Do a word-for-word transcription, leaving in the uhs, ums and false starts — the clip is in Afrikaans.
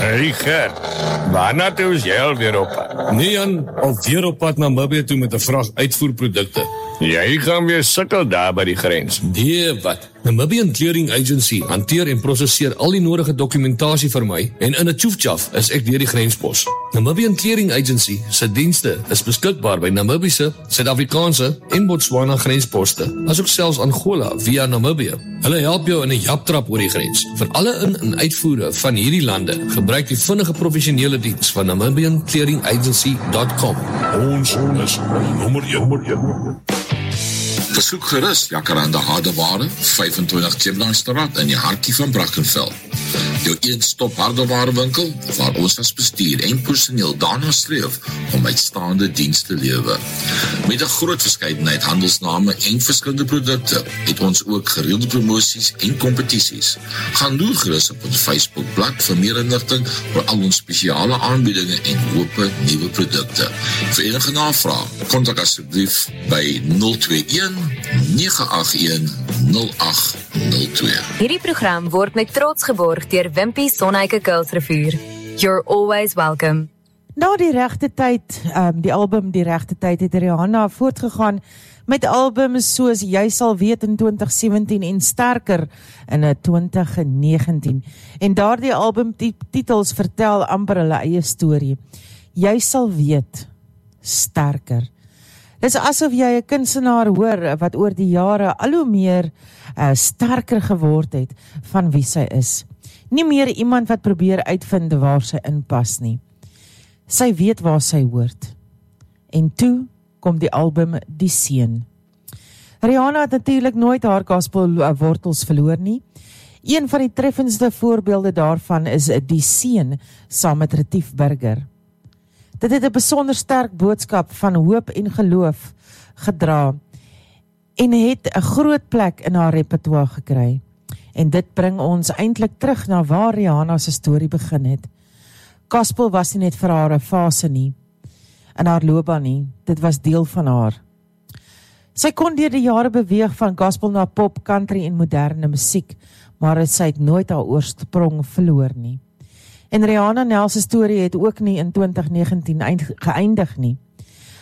Hey Gert, waarna toe is jy alweer op pad? Nee Jan, alweer op pad na Namibië toe met 'n vrag uitvoerprodukte. Jy gaan weer sukkel daar by die grens. Nee, wat? Namibian Clearing Agency hanteer en prosesseer al die nodige dokumentasie vir my en in 'n tjoefjaf is ek deur die grenspos. Namibian Clearing Agency se dienste is beskikbaar by Namibiese, Suid-Afrikaanse en Botswana grensposte, asook selfs Angola via Namibië. Hulle help jou in 'n japtrap oor die grens. Vir alle in- en uitvoere van hierdie lande, gebruik die vinnige professionele diens van namibian clearing agency dot com. Ons is nommer een. Besoek gerus Jacaranda Hardeware, vyfentwintig Chiplandstraat in die hartjie van Brackenfell. Jou een-stop hardewarewinkel waar ons as bestuur en personeel daarna streef om uitstaande diens te lewer. Met 'n groot verskeidenheid handelsname en verskillende produkte het ons ook gereelde promosies en kompetisies. Gaan loer gerus op ons Facebookblad vir meer inligting oor al ons spesiale aanbiedinge en hoope nuwe produkte. Vir enige navraag, kontak asseblief by nul twee een nege agt een nul agt nul twee. Hierdie program word met trots geborg deur Wimpy Sonneike Kuilsrivier. You're always welcome. Na die regte tyd, um, die album Die Regte Tyd, het Rihanna voortgegaan met albums soos Jy Sal Weet in twintig sewentien en Sterker in twintig negentien. En daardie albumtitels vertel amper hulle eie storie. Jy sal weet, sterker. Dis asof jy 'n kunstenaar hoor wat oor die jare al hoe meer uh, sterker geword het van wie sy is. Nie meer iemand wat probeer uitvind waar sy inpas nie. Sy weet waar sy hoort. En toe kom die album Die Seën. Rihanna het natuurlik nooit haar gospel wortels verloor nie. Een van die treffendste voorbeelde daarvan is Die Seën saam met Retief Burger. Dit het 'n besonder sterk boodskap van hoop en geloof gedra en het 'n groot plek in haar repertoire gekry. En dit bring ons eintlik terug na waar Rihanna se storie begin het. Gospel was nie net vir haar 'n fase nie, in haar loopbaan nie, dit was deel van haar. Sy kon deur die jare beweeg van gospel na pop, country en moderne musiek, maar sy het nooit haar oorsprong verloor nie. En Rihanna Nel se storie het ook nie in twintig negentien geëindig nie.